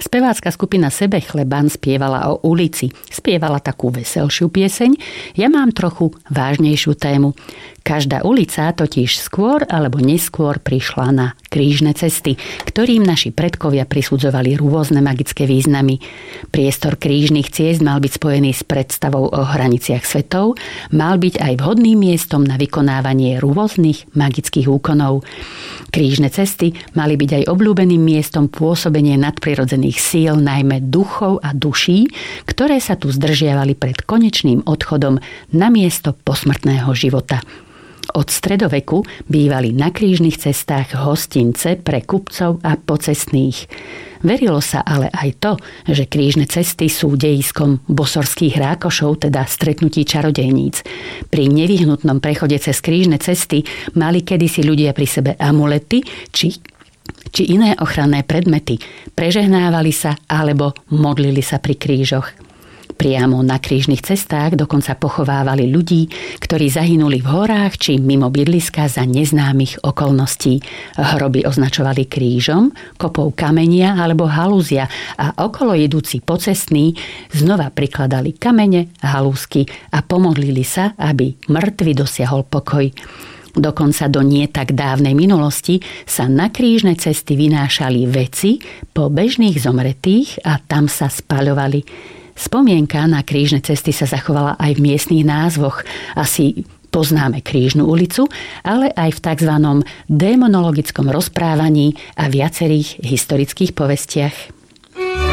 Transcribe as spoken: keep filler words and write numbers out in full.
Spevácka skupina Sebechleban spievala o ulici. Spievala takú veselšiu pieseň. Ja mám trochu vážnejšiu tému. Každá ulica totiž skôr alebo neskôr prišla na krížne cesty, ktorým naši predkovia prisudzovali rôzne magické významy. Priestor krížnych ciest mal byť spojený s predstavou o hraniciach svetov, mal byť aj vhodným miestom na vykonávanie rôznych magických úkonov. Krížne cesty mali byť aj obľúbeným miestom pôsobenia nadprirodzených síl, najmä duchov a duší, ktoré sa tu zdržiavali pred konečným odchodom na miesto posmrtného života. Od stredoveku bývali na krížnych cestách hostince pre kupcov a pocestných. Verilo sa ale aj to, že krížne cesty sú dejiskom bosorských rákošov, teda stretnutí čarodejníc. Pri nevyhnutnom prechode cez krížne cesty mali kedysi ľudia pri sebe amulety či, či iné ochranné predmety. Prežehnávali sa alebo modlili sa pri krížoch. Priamo na krížnych cestách dokonca pochovávali ľudí, ktorí zahynuli v horách či mimo bydliska za neznámych okolností. Hroby označovali krížom, kopou kamenia alebo halúzia a okolo idúci pocestní znova prikladali kamene, halúzky a pomodlili sa, aby mŕtvy dosiahol pokoj. Dokonca do nie tak dávnej minulosti sa na krížne cesty vynášali veci po bežných zomretých a tam sa spaľovali. Spomienka na krížne cesty sa zachovala aj v miestnych názvoch. Asi poznáme Krížnu ulicu, ale aj v tzv. Démonologickom rozprávaní a viacerých historických povestiach.